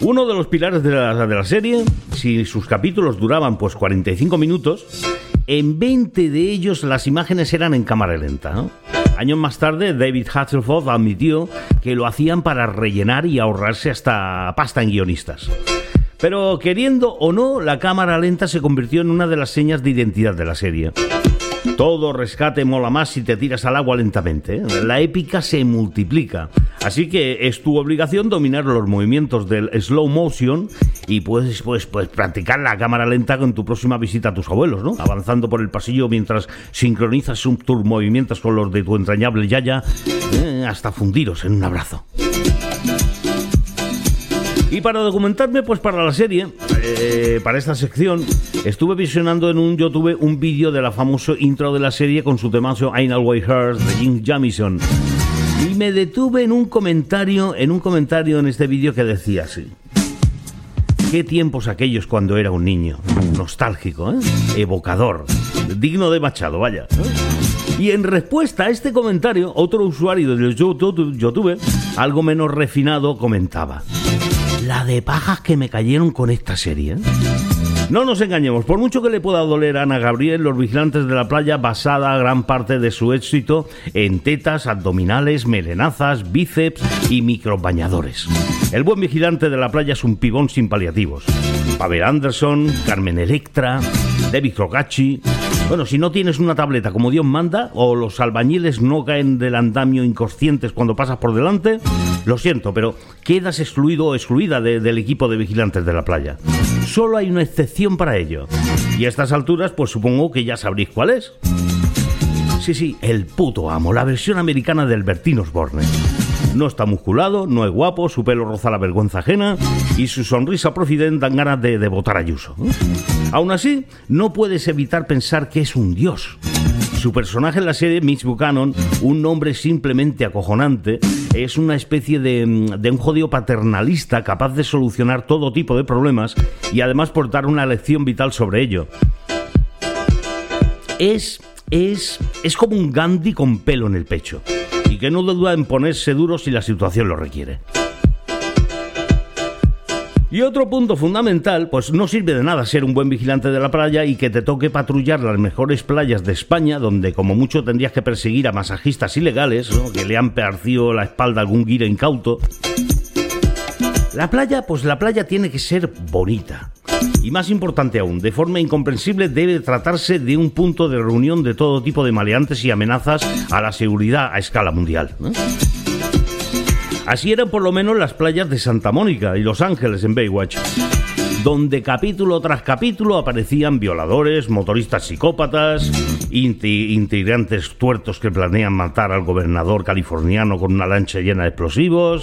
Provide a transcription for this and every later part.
Uno de los pilares de la serie, si sus capítulos duraban pues 45 minutos, en 20 de ellos las imágenes eran en cámara lenta, ¿no? Años más tarde, David Hasselhoff admitió que lo hacían para rellenar y ahorrarse hasta pasta en guionistas. Pero queriendo o no, la cámara lenta se convirtió en una de las señas de identidad de la serie. Todo rescate mola más si te tiras al agua lentamente, ¿eh? La épica se multiplica. Así que es tu obligación dominar los movimientos del slow motion y puedes practicar la cámara lenta con tu próxima visita a tus abuelos, ¿no? Avanzando por el pasillo mientras sincronizas tus movimientos con los de tu entrañable yaya, hasta fundiros en un abrazo. Y para documentarme, pues para la serie, para esta sección, estuve visionando en un YouTube un vídeo de la famosa intro de la serie con su temazo Ain't Always Hurt de Jim Jamison. Y me detuve en un comentario en este vídeo que decía así: qué tiempos aquellos cuando era un niño. Nostálgico, evocador, digno de Machado, vaya. Y en respuesta a este comentario, otro usuario del YouTube, algo menos refinado, comentaba: la de pajas que me cayeron con esta serie, ¿eh? No nos engañemos, por mucho que le pueda doler a Ana Gabriel, Los Vigilantes de la Playa basada gran parte de su éxito en tetas, abdominales, melenazas, bíceps y microbañadores. El buen vigilante de la playa es un pibón sin paliativos. Pamela Anderson, Carmen Electra, David Crocacci. Bueno, si no tienes una tableta como Dios manda, o los albañiles no caen del andamio inconscientes cuando pasas por delante, lo siento, pero quedas excluido o excluida del equipo de Vigilantes de la Playa. Solo hay una excepción para ello. Y a estas alturas, pues supongo que ya sabréis cuál es. Sí, el puto amo, la versión americana del Bertín Osborne. No está musculado, no es guapo, su pelo roza la vergüenza ajena y su sonrisa profidente dan ganas de votar a Ayuso. Aún así, no puedes evitar pensar que es un dios. Su personaje en la serie, Mitch Buchanan, un nombre simplemente acojonante, es una especie de un jodido paternalista capaz de solucionar todo tipo de problemas y además portar una lección vital sobre ello. Es como un Gandhi con pelo en el pecho y que no duda en ponerse duro si la situación lo requiere. Y otro punto fundamental, pues no sirve de nada ser un buen vigilante de la playa y que te toque patrullar las mejores playas de España, donde como mucho tendrías que perseguir a masajistas ilegales, ¿no?, que le han parcido la espalda a algún guira incauto. La playa tiene que ser bonita. Y más importante aún, de forma incomprensible debe tratarse de un punto de reunión de todo tipo de maleantes y amenazas a la seguridad a escala mundial, ¿no? Así eran por lo menos las playas de Santa Mónica y Los Ángeles en Baywatch, donde capítulo tras capítulo aparecían violadores, motoristas psicópatas, integrantes tuertos que planean matar al gobernador californiano con una lancha llena de explosivos.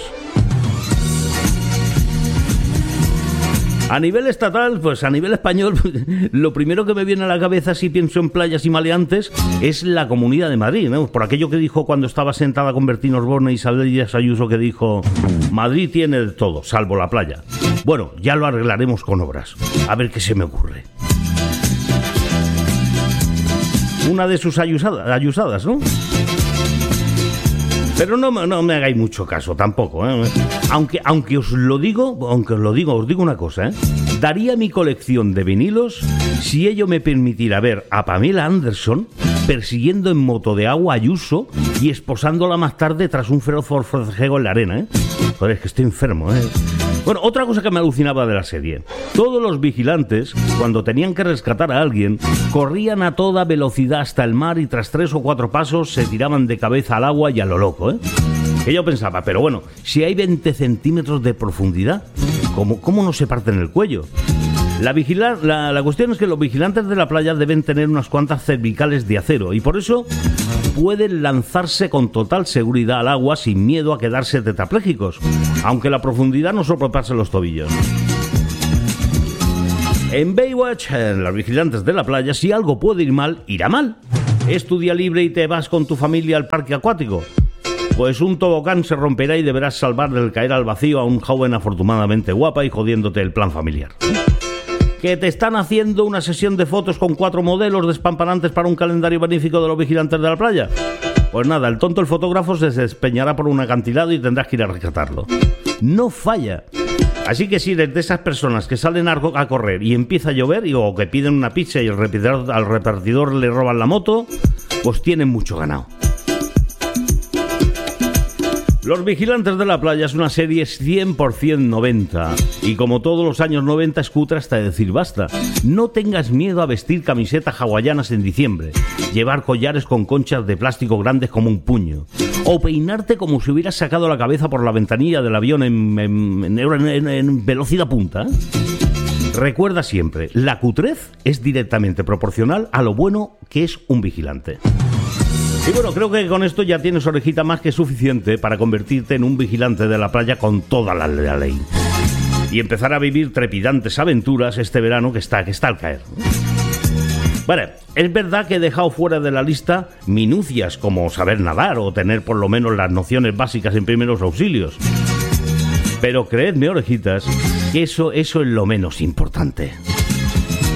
A nivel estatal, pues a nivel español, lo primero que me viene a la cabeza si pienso en playas y maleantes es la Comunidad de Madrid, ¿no? Por aquello que dijo cuando estaba sentada con Bertín Osborne y Isabel Díaz Ayuso, que dijo: Madrid tiene de todo, salvo la playa. Bueno, ya lo arreglaremos con obras. A ver qué se me ocurre. Una de sus ayusadas, ¿no? Pero no me hagáis mucho caso tampoco, ¿eh? Aunque os digo una cosa, ¿eh? Daría mi colección de vinilos si ello me permitiera ver a Pamela Anderson persiguiendo en moto de agua a Ayuso y esposándola más tarde tras un feroz forcejeo en la arena, ¿eh? Joder, es que estoy enfermo, ¿eh? Bueno, otra cosa que me alucinaba de la serie: todos los vigilantes, cuando tenían que rescatar a alguien, corrían a toda velocidad hasta el mar y tras 3 o 4 pasos se tiraban de cabeza al agua y a lo loco, ¿eh? Que yo pensaba, pero bueno, si hay 20 centímetros de profundidad, ¿cómo no se parten el cuello? La cuestión es que los vigilantes de la playa deben tener unas cuantas cervicales de acero y por eso pueden lanzarse con total seguridad al agua sin miedo a quedarse tetrapléjicos, aunque la profundidad no sobrepase los tobillos. En Baywatch, en los vigilantes de la playa, si algo puede ir mal, irá mal. ¿Es tu día libre y te vas con tu familia al parque acuático? Pues un tobogán se romperá y deberás salvar del caer al vacío a un joven afortunadamente guapa y jodiéndote el plan familiar. ¿Que te están haciendo una sesión de fotos con 4 modelos despampanantes para un calendario magnífico de los vigilantes de la playa? Pues nada, el fotógrafo se despeñará por un acantilado y tendrás que ir a rescatarlo. No falla. Así que si eres de esas personas que salen a correr y empieza a llover, o que piden una pizza y al repartidor le roban la moto, pues tienen mucho ganado. Los Vigilantes de la Playa es una serie 100% 90 y como todos los años 90 es cutre hasta decir basta. No tengas miedo a vestir camisetas hawaianas en diciembre, llevar collares con conchas de plástico grandes como un puño o peinarte como si hubieras sacado la cabeza por la ventanilla del avión en velocidad punta. Recuerda siempre, la cutrez es directamente proporcional a lo bueno que es un vigilante. Y bueno, creo que con esto ya tienes orejita más que suficiente para convertirte en un vigilante de la playa con toda la ley. Y empezar a vivir trepidantes aventuras este verano que está al caer. Vale, es verdad que he dejado fuera de la lista minucias como saber nadar o tener por lo menos las nociones básicas en primeros auxilios. Pero creedme, orejitas, que eso es lo menos importante.